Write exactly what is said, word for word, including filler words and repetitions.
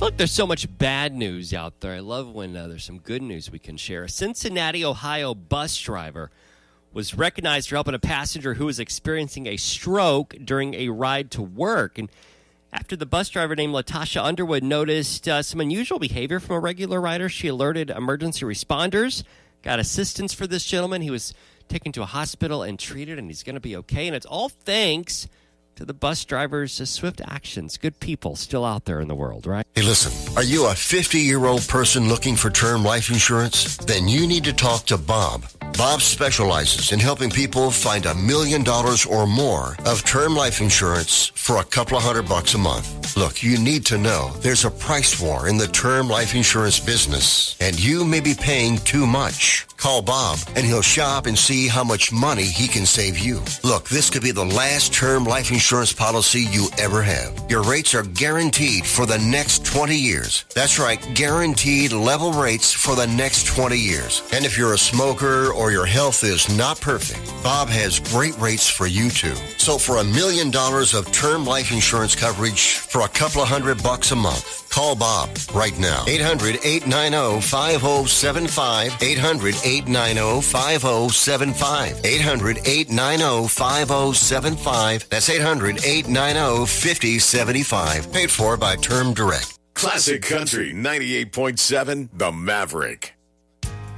Look, there's so much bad news out there. I love when uh, there's some good news we can share. A Cincinnati, Ohio bus driver was recognized for helping a passenger who was experiencing a stroke during a ride to work. And after the bus driver named Latasha Underwood noticed uh, some unusual behavior from a regular rider, she alerted emergency responders, got assistance for this gentleman. He was taken to a hospital and treated, and he's going to be okay. And it's all thanks to the bus driver's uh, swift actions. Good people still out there in the world, right? Hey, listen, are you a fifty-year-old person looking for term life insurance? Then you need to talk to Bob. Bob specializes in helping people find a million dollars or more of term life insurance for a couple of hundred bucks a month. Look, you need to know there's a price war in the term life insurance business, and you may be paying too much. Call Bob, and he'll shop and see how much money he can save you. Look, this could be the last term life insurance policy you ever have. Your rates are guaranteed for the next twenty years. That's right, guaranteed level rates for the next twenty years. And if you're a smoker or your health is not perfect, Bob has great rates for you too. So for a million dollars of term life insurance coverage for a couple of hundred bucks a month, call Bob right now. eight hundred, eight nine zero, five zero seven five. eight hundred, eight nine zero, five zero seven five. eight hundred, eight nine zero, five zero seven five. That's eight hundred, eight nine zero, five zero seven five. Paid for by Term Direct. Classic Country ninety-eight point seven, The Maverick.